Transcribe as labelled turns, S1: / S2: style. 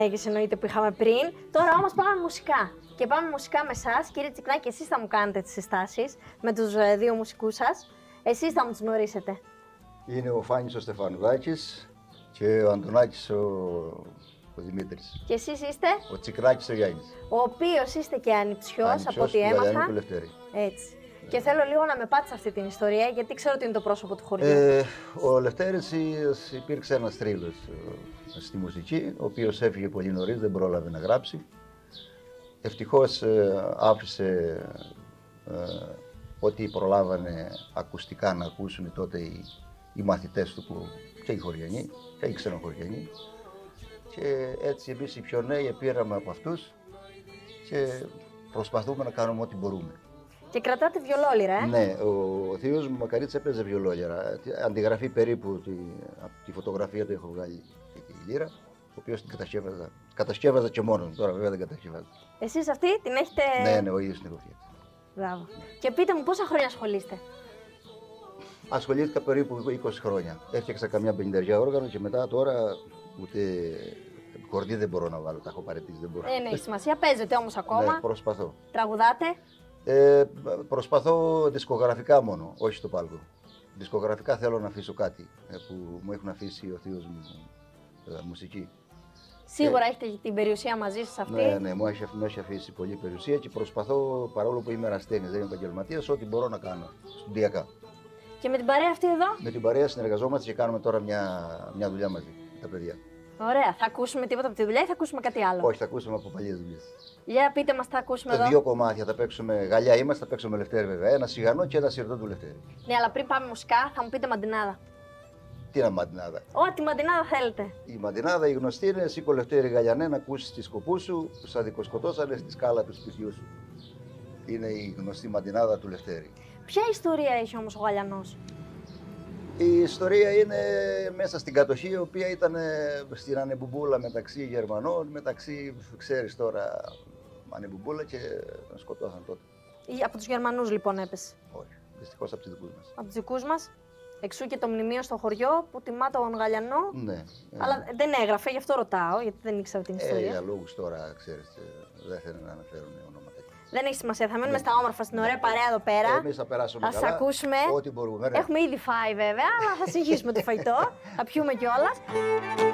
S1: Έγινε εννοείται που είχαμε πριν. Τώρα όμως πάμε μουσικά. Και πάμε μουσικά με εσάς, κύριε Τσικνάκη, εσείς θα μου κάνετε τις συστάσεις με τους δύο μουσικούς σας. Εσείς θα μου τους γνωρίσετε.
S2: Είναι ο Φάνης ο Στεφανουδάκης και ο Αντωνάκης ο Δημήτρης.
S1: Και εσείς είστε?
S2: Ο Τσικνάκης ο Γιάννης.
S1: Ο οποίος είστε και ανιψιός, από ό,τι
S2: του
S1: έμαθα.
S2: Γαλιανού Λευτέρη.
S1: Έτσι. Και θέλω λίγο να με πάτε σε αυτή την ιστορία, γιατί ξέρω ότι είναι το πρόσωπο του χωριού.
S2: Ο Λευτέρης υπήρξε ένας θρύλος στη μουσική, ο οποίος έφυγε πολύ νωρίς, δεν πρόλαβε να γράψει. Ευτυχώς άφησε ό,τι προλάβανε ακουστικά να ακούσουν τότε οι μαθητές του και οι χωριανοί και οι ξενοχωριανοί. Και έτσι εμείς οι πιο νέοι πήραμε από αυτούς και προσπαθούμε να κάνουμε ό,τι μπορούμε.
S1: Και κρατάτε βιολόλυρα,
S2: Ναι, ο θείος μου Μακαρίτης έπαιζε βιολόλυρα. Αντιγραφή περίπου από τη φωτογραφία του έχω βγάλει και τη λύρα, ο οποίος την κατασκεύαζα και μόνος μου, τώρα βέβαια δεν κατασκευάζω.
S1: Εσείς αυτή την έχετε...
S2: Ναι, ο ίδιος την έχω φτιάξει.
S1: Μπράβο. Και πείτε μου πόσα χρόνια ασχολείστε?
S2: Ασχολήθηκα περίπου 20 χρόνια. Έφτιαξα καμιά 50 όργανο και μετά τώρα ούτε κορδί δεν μπορώ να βάλω, τα έχω παραιτήσει, δεν μπορώ.
S1: Ναι, έχει σημασία, παίζετε όμως ακόμα.
S2: Ναι, προσπαθώ.
S1: Τραγουδάτε.
S2: Προσπαθώ δισκογραφικά μόνο, όχι στο πάλκο. Δισκογραφικά θέλω να αφήσω κάτι που μου έχουν αφήσει ο θείος μου μουσική.
S1: Σίγουρα έχετε την περιουσία μαζί σας αυτή.
S2: Ναι, μου έχει αφήσει πολλή περιουσία και προσπαθώ, παρόλο που είμαι ερασιτέχνης, δεν είμαι επαγγελματίας, ό,τι μπορώ να κάνω στοντιακά.
S1: Και με την παρέα αυτή εδώ?
S2: Με την παρέα συνεργαζόμαστε και κάνουμε τώρα μια δουλειά μαζί, τα παιδιά.
S1: Ωραία. Θα ακούσουμε τίποτα από τη δουλειά ή θα ακούσουμε κάτι άλλο?
S2: Όχι, θα ακούσουμε από παλιές δουλειές.
S1: Για πείτε μας, θα ακούσουμε εδώ.
S2: Δύο κομμάτια θα παίξουμε. Γαλλιά είμαστε, θα παίξουμε Λευτέρη βέβαια. Ένα σιγανό και ένα σιρτό του Λευτέρη.
S1: Ναι, αλλά πριν πάμε μουσικά, θα μου πείτε μαντινάδα.
S2: Τι είναι μαντινάδα?
S1: Ό,τι μαντινάδα θέλετε.
S2: Η μαντινάδα η γνωστή είναι σήκω Λευτέρη Γαλιανέ να ακούσεις τη σκοπού σου που σα δικοσκοτώσανε στη σκάλα του σπιτιού σου. Είναι η γνωστή μαντινάδα του Λευτέρη.
S1: Ποια ιστορία έχει όμως ο Γαλιανός?
S2: Η ιστορία είναι μέσα στην κατοχή, η οποία ήταν στην Ανεμπουμπούλα μεταξύ Γερμανών, μεταξύ, ξέρεις τώρα, Ανεμπουμπούλα και σκοτώσαν τότε.
S1: Από τους Γερμανούς λοιπόν έπεσε?
S2: Όχι, δυστυχώς από τους δικούς μας.
S1: Από τους δικούς μας. Εξού και το μνημείο στο χωριό που τιμά τον Γαλιανό.
S2: Ναι.
S1: Αλλά δεν έγραφε, γι' αυτό ρωτάω, γιατί δεν ήξερα την ιστορία.
S2: Για λόγους τώρα, ξέρεις, δεν θέλουν να αναφέρουν ονόματα.
S1: Δεν έχει σημασία, θα μείνουμε στα όμορφα, στην ωραία παρέα εδώ πέρα.
S2: Εμείς θα περάσουμε
S1: θα
S2: καλά,
S1: σας ακούσουμε.
S2: ό,τι μπορούμε. Ναι.
S1: Έχουμε ήδη φάει βέβαια, αλλά θα συνεχίσουμε το φαγητό, θα πιούμε κιόλας.